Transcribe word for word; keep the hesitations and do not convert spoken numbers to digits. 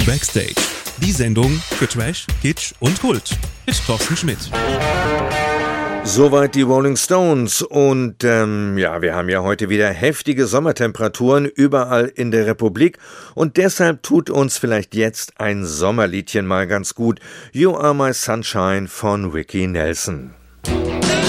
Backstage. Die Sendung für Trash, Kitsch und Kult mit Thorsten Schmidt. Soweit die Rolling Stones und ähm, ja, wir haben ja heute wieder heftige Sommertemperaturen überall in der Republik und deshalb tut uns vielleicht jetzt ein Sommerliedchen mal ganz gut. You Are My Sunshine von Ricky Nelson.